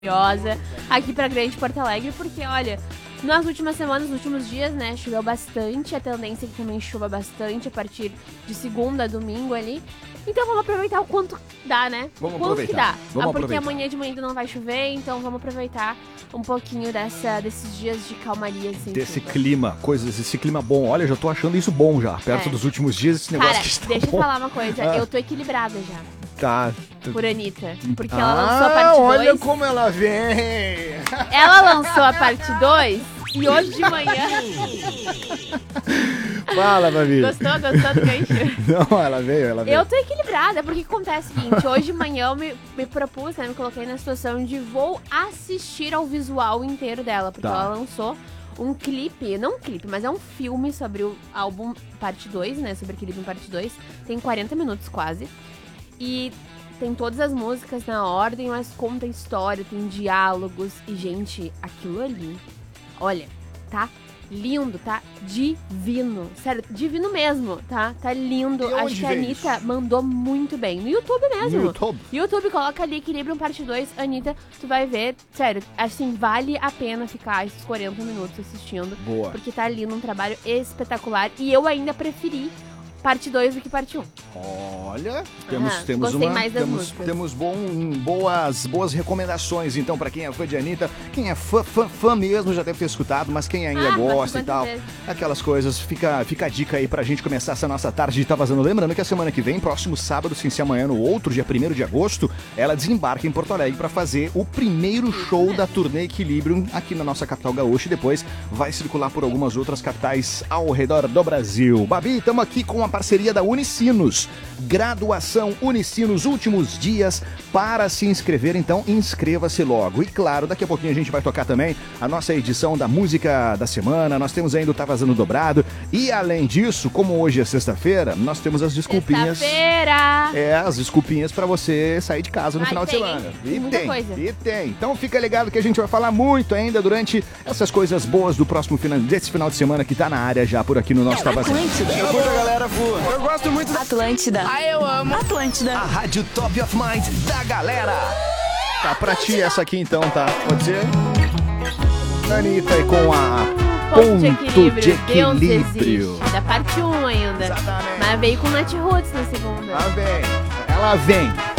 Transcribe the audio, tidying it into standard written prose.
maravilhosa aqui pra Grande Porto Alegre, porque, olha, nas últimas semanas, nos últimos dias, né, choveu bastante, a tendência é que também chova bastante a partir de segunda a domingo ali. Então vamos aproveitar o quanto dá, né? Vamos quanto aproveitar. que dá. Vamos porque aproveitar. amanhã de manhã ainda não vai chover, então vamos aproveitar um pouquinho desses dias de calmaria, assim. Desse clima, esse clima bom. Olha, já tô achando isso bom já. Perto dos últimos dias, esse negócio Cara, que está deixa bom. eu falar uma coisa. Eu tô equilibrada já. Tá. Por Anitta. Porque ela lançou a parte 2. Olha como ela vem. Ela lançou a parte 2 e hoje de manhã... Fala, Babi. Gostou do gancho? Não, ela veio. Eu tô equilibrada, porque acontece o seguinte, hoje de manhã eu me propus, né, me coloquei na situação de vou assistir ao visual inteiro dela, porque ela lançou um clipe, não um clipe, mas é um filme sobre o álbum parte 2, né, sobre aquele álbum parte 2, tem 40 minutos quase, e tem todas as músicas na ordem, mas conta história, tem diálogos, e gente, aquilo ali, olha, tá lindo, tá divino. Sério, divino mesmo, tá? Tá lindo. Acho que a Anitta mandou muito bem. No YouTube mesmo. No YouTube, coloca ali Equilibrium parte 2. Anitta, tu vai ver. Sério, assim, vale a pena ficar esses 40 minutos assistindo. Boa. Porque tá lindo, um trabalho espetacular. E eu ainda preferi parte 2 do que parte 1. Olha, temos boas recomendações, então, pra quem é fã de Anitta, quem é fã mesmo já deve ter escutado, mas quem ainda gosta e tal, aquelas coisas, fica a dica aí pra gente começar essa nossa tarde de Tá Vazando. Lembrando que a semana que vem, próximo sábado, sem ser amanhã, no outro, dia 1º de agosto, ela desembarca em Porto Alegre pra fazer o primeiro show da turnê Equilibrium aqui na nossa capital gaúcha e depois vai circular por algumas outras capitais ao redor do Brasil. Babi, estamos aqui com a parceria da Unicinos. Graduação Unicinos, últimos dias para se inscrever, então inscreva-se logo. E claro, daqui a pouquinho a gente vai tocar também a nossa edição da música da semana, nós temos ainda o Tá Vazando Dobrado e além disso, como hoje é sexta-feira, nós temos as desculpinhas. As desculpinhas para você sair de casa no final de semana. E tem. Então fica ligado que a gente vai falar muito ainda durante essas coisas boas desse final de semana que tá na área já por aqui no nosso Tá Vazando. Eu curto a galera, eu gosto muito da Atlântida. Eu amo Atlântida. A rádio Top of Mind da galera. Tá pra ti essa aqui então, tá? Pode ser? Anitta aí com a Ponto de Equilíbrio. Deus existe. Da parte 1 ainda. Exatamente. Mas veio com Nath Roots na segunda. Ela vem.